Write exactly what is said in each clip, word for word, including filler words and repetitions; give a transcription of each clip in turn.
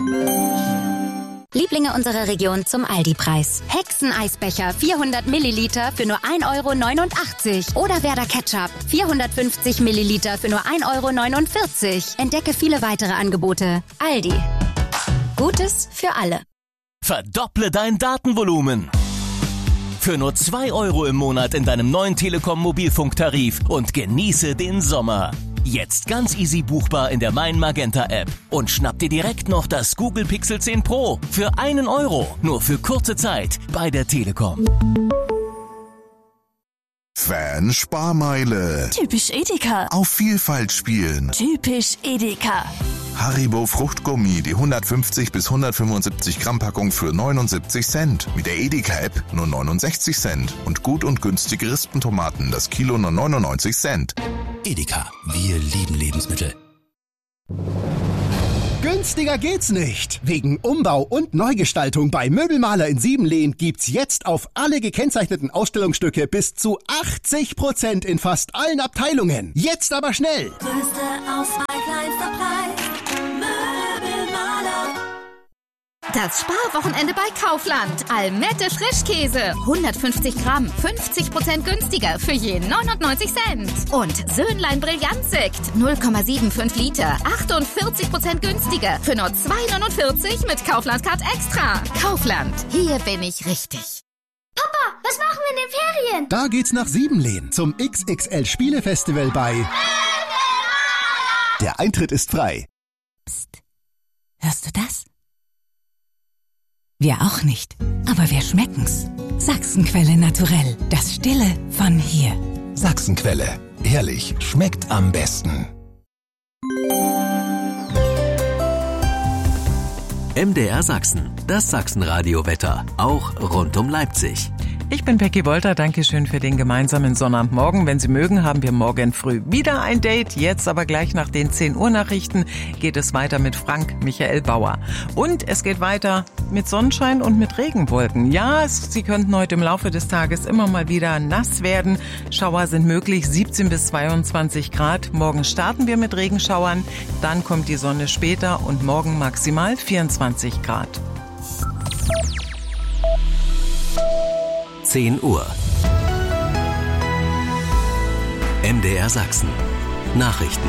Lieblinge unserer Region zum Aldi-Preis. Hexeneisbecher vierhundert Milliliter für nur ein Euro neunundachtzig. Oder Werder Ketchup vierhundertfünfzig Milliliter für nur ein Euro neunundvierzig. Entdecke viele weitere Angebote. Aldi. Gutes für alle. Verdopple dein Datenvolumen. Für nur zwei Euro im Monat in deinem neuen Telekom-Mobilfunktarif und genieße den Sommer. Jetzt ganz easy buchbar in der Mein Magenta App. Und schnapp dir direkt noch das Google Pixel zehn Pro für einen Euro. Nur für kurze Zeit bei der Telekom. Fan-Sparmeile. Typisch Edeka. Auf Vielfalt spielen. Typisch Edeka. Haribo Fruchtgummi, die hundertfünfzig bis hundertfünfundsiebzig Gramm Packung für neunundsiebzig Cent. Mit der Edeka-App nur neunundsechzig Cent. Und gut und günstige Rispentomaten, das Kilo nur neunundneunzig Cent. Edeka, wir lieben Lebensmittel. Günstiger geht's nicht. Wegen Umbau und Neugestaltung bei Möbelmaler in Siebenlehn gibt's jetzt auf alle gekennzeichneten Ausstellungsstücke bis zu achtzig Prozent in fast allen Abteilungen. Jetzt aber schnell. Größte Auswahl, kleinster Preis. Möbelmaler. Das Sparwochenende bei Kaufland. Almette Frischkäse. hundertfünfzig Gramm. fünfzig Prozent günstiger für je neunundneunzig Cent. Und Söhnlein Brillantsekt. null Komma fünfundsiebzig Liter. achtundvierzig Prozent günstiger für nur zwei neunundvierzig mit Kaufland Card Extra. Kaufland. Hier bin ich richtig. Papa, was machen wir in den Ferien? Da geht's nach Siebenlehn zum X X L Spielefestival bei Möbelmaler. Der Eintritt ist frei. Psst. Hörst du das? Wir auch nicht, aber wir schmecken's. Sachsenquelle Naturell, das Stille von hier. Sachsenquelle, ehrlich, schmeckt am besten. M D R Sachsen, das Sachsenradio-Wetter, auch rund um Leipzig. Ich bin Becky Wolter, danke schön für den gemeinsamen Sonnabendmorgen. Wenn Sie mögen, haben wir morgen früh wieder ein Date. Jetzt aber gleich nach den zehn Uhr Nachrichten geht es weiter mit Frank Michael Bauer. Und es geht weiter mit Sonnenschein und mit Regenwolken. Ja, es, Sie könnten heute im Laufe des Tages immer mal wieder nass werden. Schauer sind möglich, siebzehn bis zweiundzwanzig Grad. Morgen starten wir mit Regenschauern, dann kommt die Sonne später und morgen maximal vierundzwanzig Grad. zehn Uhr. M D R Sachsen. Nachrichten.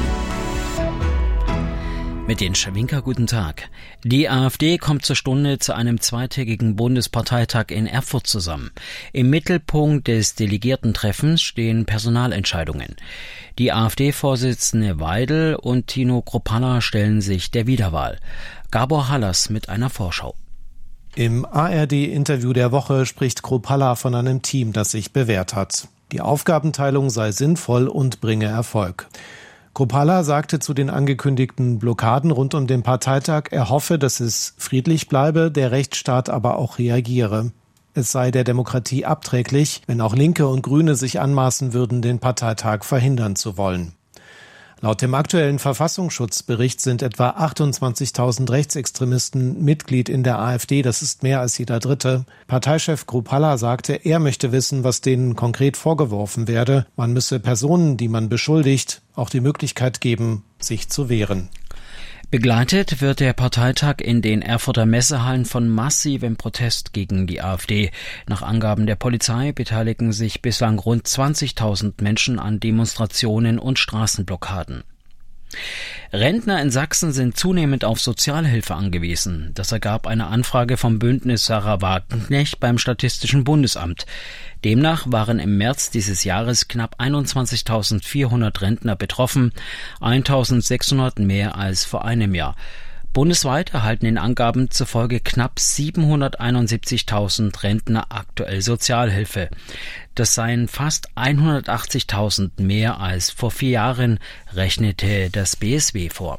Mit den Schawinker, guten Tag. Die AfD kommt zur Stunde zu einem zweitägigen Bundesparteitag in Erfurt zusammen. Im Mittelpunkt des Delegiertentreffens stehen Personalentscheidungen. Die AfD-Vorsitzende Weidel und Tino Kruppalla stellen sich der Wiederwahl. Gabor Hallas mit einer Vorschau. Im A R D-Interview der Woche spricht Kruppalla von einem Team, das sich bewährt hat. Die Aufgabenteilung sei sinnvoll und bringe Erfolg. Kruppalla sagte zu den angekündigten Blockaden rund um den Parteitag, er hoffe, dass es friedlich bleibe, der Rechtsstaat aber auch reagiere. Es sei der Demokratie abträglich, wenn auch Linke und Grüne sich anmaßen würden, den Parteitag verhindern zu wollen. Laut dem aktuellen Verfassungsschutzbericht sind etwa achtundzwanzigtausend Rechtsextremisten Mitglied in der AfD. Das ist mehr als jeder Dritte. Parteichef Kruppalla sagte, er möchte wissen, was denen konkret vorgeworfen werde. Man müsse Personen, die man beschuldigt, auch die Möglichkeit geben, sich zu wehren. Begleitet wird der Parteitag in den Erfurter Messehallen von massivem Protest gegen die AfD. Nach Angaben der Polizei beteiligen sich bislang rund zwanzigtausend Menschen an Demonstrationen und Straßenblockaden. Rentner in Sachsen sind zunehmend auf Sozialhilfe angewiesen. Das ergab eine Anfrage vom Bündnis Sarah Wagenknecht beim Statistischen Bundesamt. Demnach waren im März dieses Jahres knapp einundzwanzigtausendvierhundert Rentner betroffen, eintausendsechshundert mehr als vor einem Jahr. Bundesweit erhalten den Angaben zufolge knapp siebenhunderteinundsiebzigtausend Rentner aktuell Sozialhilfe. Das seien fast hundertachtzigtausend mehr als vor vier Jahren, rechnete das B S W vor.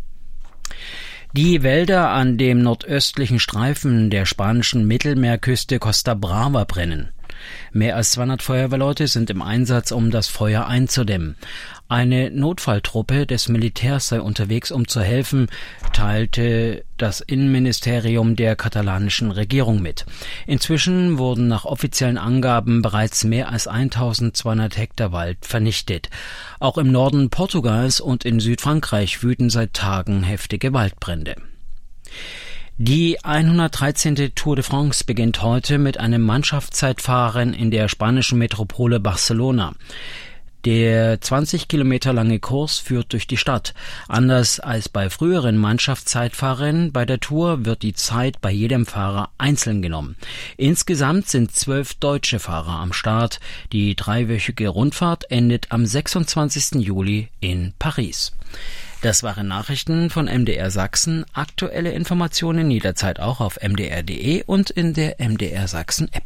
Die Wälder an dem nordöstlichen Streifen der spanischen Mittelmeerküste Costa Brava brennen. Mehr als zweihundert Feuerwehrleute sind im Einsatz, um das Feuer einzudämmen. Eine Notfalltruppe des Militärs sei unterwegs, um zu helfen, teilte das Innenministerium der katalanischen Regierung mit. Inzwischen wurden nach offiziellen Angaben bereits mehr als eintausendzweihundert Hektar Wald vernichtet. Auch im Norden Portugals und in Südfrankreich wüten seit Tagen heftige Waldbrände. Die hundertdreizehnte Tour de France beginnt heute mit einem Mannschaftszeitfahren in der spanischen Metropole Barcelona. Der zwanzig Kilometer lange Kurs führt durch die Stadt. Anders als bei früheren Mannschaftszeitfahrern bei der Tour wird die Zeit bei jedem Fahrer einzeln genommen. Insgesamt sind zwölf deutsche Fahrer am Start. Die dreiwöchige Rundfahrt endet am sechsundzwanzigsten Juli in Paris. Das waren Nachrichten von M D R Sachsen. Aktuelle Informationen jederzeit auch auf m d r punkt d e und in der M D R Sachsen App.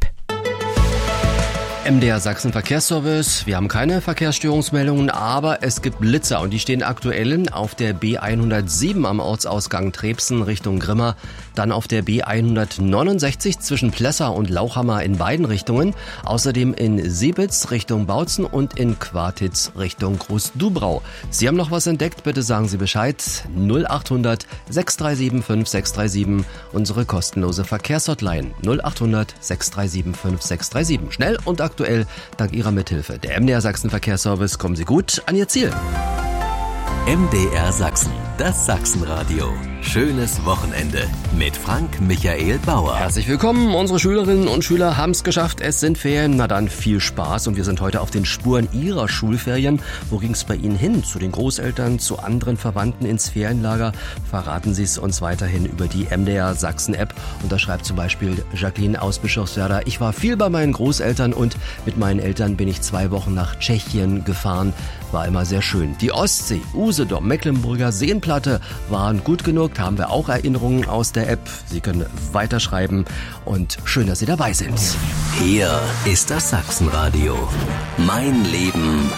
M D R Sachsen Verkehrsservice. Wir haben keine Verkehrsstörungsmeldungen, aber es gibt Blitzer und die stehen aktuell auf der B hundertsieben am Ortsausgang Trebsen Richtung Grimma, dann auf der B hundertneunundsechzig zwischen Plessa und Lauchhammer in beiden Richtungen, außerdem in Siebitz Richtung Bautzen und in Quartitz Richtung Groß-Dubrau. Sie haben noch was entdeckt, bitte sagen Sie Bescheid. null achthundert sechs drei sieben fünf sechs drei sieben, unsere kostenlose Verkehrshotline null achthundert sechs drei sieben fünf sechs drei sieben. Schnell und aktuell. Aktuell, dank Ihrer Mithilfe. Der M D R Sachsen Verkehrsservice, kommen Sie gut an Ihr Ziel. M D R Sachsen, das Sachsenradio. Schönes Wochenende mit Frank Michael Bauer. Herzlich willkommen. Unsere Schülerinnen und Schüler haben es geschafft. Es sind Ferien. Na dann, viel Spaß. Und wir sind heute auf den Spuren Ihrer Schulferien. Wo ging es bei Ihnen hin? Zu den Großeltern, zu anderen Verwandten ins Ferienlager? Verraten Sie es uns weiterhin über die M D R Sachsen App. Und da schreibt zum Beispiel Jacqueline aus Bischofswerda: Ich war viel bei meinen Großeltern und mit meinen Eltern bin ich zwei Wochen nach Tschechien gefahren. War immer sehr schön. Die Ostsee, Usedom, Mecklenburger Seenplatte waren gut genug. Da haben wir auch Erinnerungen aus der App. Sie können weiterschreiben und schön, dass Sie dabei sind. Hier ist das Sachsenradio. Mein Leben